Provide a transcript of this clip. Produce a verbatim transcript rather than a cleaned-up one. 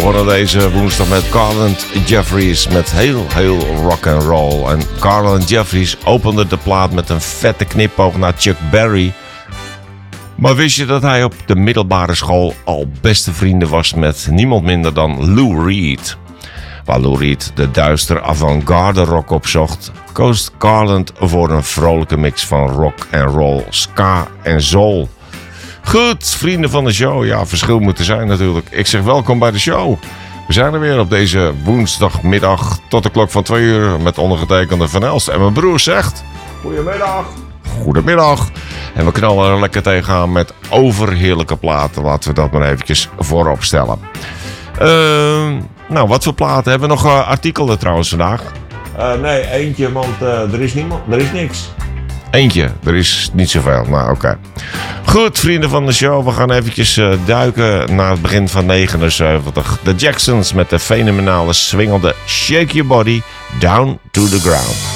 begonnen deze woensdag met Garland Jeffries met heel, heel rock and roll. En Garland Jeffries opende de plaat met een vette knipoog naar Chuck Berry. Maar wist je dat hij op de middelbare school al beste vrienden was met niemand minder dan Lou Reed? Waar Lou Reed de duister avant-garde rock opzocht, koos Garland voor een vrolijke mix van rock en roll, ska en soul. Goed, vrienden van de show. Ja, verschil moet er zijn natuurlijk. Ik zeg welkom bij de show. We zijn er weer op deze woensdagmiddag tot de klok van twee uur met ondergetekende Van Elst. En mijn broer zegt... Goedemiddag. Goedemiddag. En we knallen er lekker tegenaan met overheerlijke platen. Laten we dat maar eventjes voorop stellen. Uh, nou, wat voor platen? Hebben we nog uh, artikelen trouwens vandaag? Uh, nee, eentje, want uh, er is niemand, er is niks. Eentje, er is niet zoveel. Nou, oké. Okay. Goed, vrienden van de show. We gaan eventjes uh, duiken naar het begin van negenenzeventig. De Jacksons met de fenomenale swingende Shake Your Body Down to the Ground.